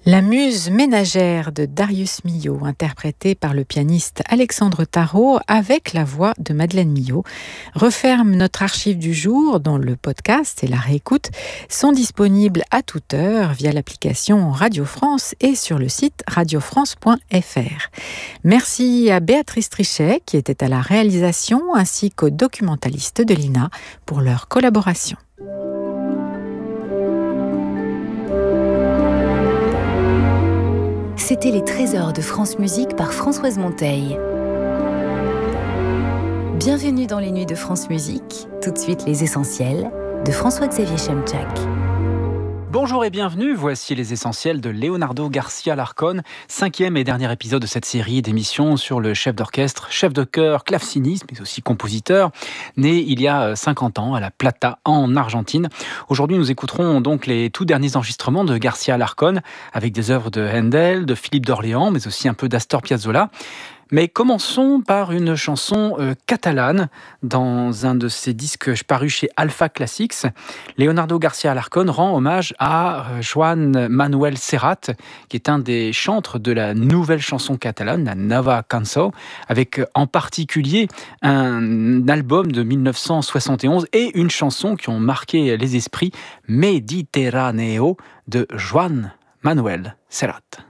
La muse ménagère de Darius Milhaud, interprétée par le pianiste Alexandre Tarot avec la voix de Madeleine Milhaud, referme notre archive du jour dont le podcast et la réécoute sont disponibles à toute heure via l'application Radio France et sur le site radiofrance.fr. Merci à Béatrice Trichet qui était à la réalisation ainsi qu'aux documentalistes de l'INA pour leur collaboration. C'était les trésors de France Musique par Françoise Monteil. Bienvenue dans les nuits de France Musique. Tout de suite, les essentiels de François-Xavier Chemchak. Bonjour et bienvenue, voici les essentiels de Leonardo García Alarcón, 5e et dernier épisode de cette série d'émissions sur le chef d'orchestre, chef de chœur, claveciniste, mais aussi compositeur, né il y a 50 ans à La Plata, en Argentine. Aujourd'hui, nous écouterons donc les tout derniers enregistrements de García Alarcón, avec des œuvres de Handel, de Philippe d'Orléans, mais aussi un peu d'Astor Piazzolla. Mais commençons par une chanson catalane dans un de ses disques parus chez Alpha Classics. Leonardo García Alarcón rend hommage à Joan Manuel Serrat, qui est un des chantres de la nouvelle chanson catalane, la Nova Cançó, avec en particulier un album de 1971 et une chanson qui ont marqué les esprits, Mediterráneo, de Joan Manuel Serrat.